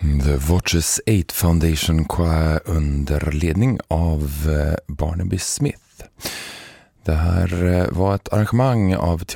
The Watches 8 Foundation Choir under ledning av Barnaby Smith. Det här var ett arrangemang av